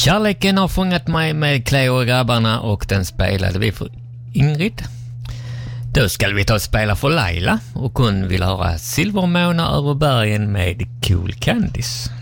Kärleken har fångat mig med Cleo och grabbarna och den spelade vi för Ingrid. Då ska vi ta och spela för Laila och hon vill höra Silvermånar över bergen med Cool Candice.